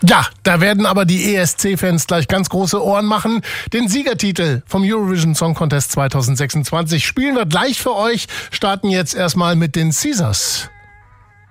Ja, da werden aber die ESC-Fans gleich ganz große Ohren machen. Den Siegertitel vom Eurovision Song Contest 2026 spielen wir gleich für euch. Starten jetzt erstmal mit den Caesars.